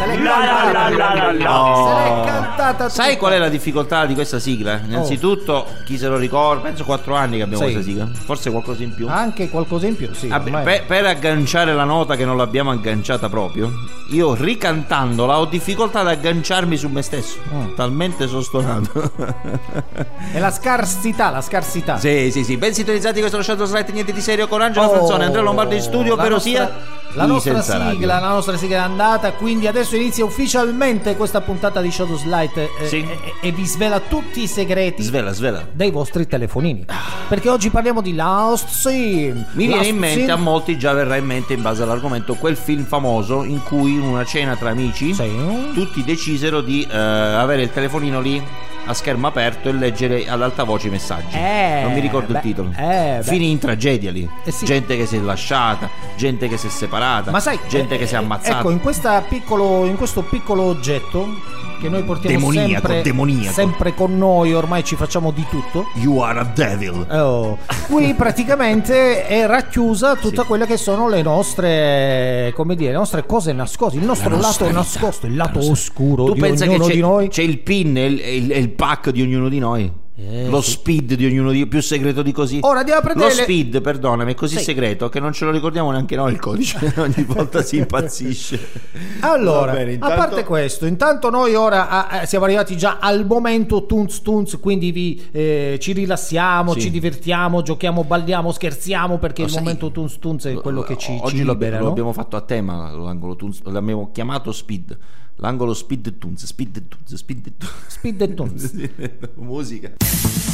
Se l'è cantata. Sai qual è la difficoltà di questa sigla? Innanzitutto, chi se lo ricorda, penso 4 anni che abbiamo questa sigla, forse qualcosa in più. Anche qualcosa in più, sì. Per agganciare la nota che non l'abbiamo agganciata proprio, io ricantandola ho difficoltà ad agganciarmi su me stesso. Talmente sono stonato. È la scarsità. Sì. Ben sintonizzati, questo è lo Shadow Slide, niente di serio, con Angela Franzone, Andrea Lombardo in studio, ovvero sia la nostra sigla è andata, quindi adesso inizia ufficialmente questa puntata di Shadow Slide e vi svela tutti i segreti svela dei vostri telefonini, perché oggi parliamo di Last Scene. Mi viene in mente, a molti già verrà in mente in base all'argomento, quel film famoso in cui in una cena tra amici tutti decisero di avere il telefonino lì a schermo aperto e leggere ad alta voce i messaggi. Non mi ricordo il titolo. Finì in tragedia lì. Gente che si è lasciata, gente che si è separata, ma sai, gente che si è ammazzata. Ecco, in questo piccolo oggetto che noi portiamo sempre con noi, ormai ci facciamo di tutto. You are a devil. Qui praticamente è racchiusa tutta quella che sono le nostre, come dire, le nostre cose nascoste, il nostro lato nascosto, il lato oscuro. Tu di pensa ognuno che di noi. C'è il PIN e il pack di ognuno di noi? Lo speed di ognuno di noi, più segreto di così. Ora andiamo a prendere lo speed, perdonami, è così segreto che non ce lo ricordiamo neanche noi il codice. Ogni volta si impazzisce. Allora, bene, a parte questo, intanto noi ora siamo arrivati già al momento tunz, quindi ci rilassiamo, ci divertiamo, giochiamo, balliamo, scherziamo, perché il momento tunz è quello che ci libera. Oggi lo abbiamo fatto a tema, l'angolo tunz, l'abbiamo chiamato speed. L'angolo speed tunz. Speed tunz. Musica.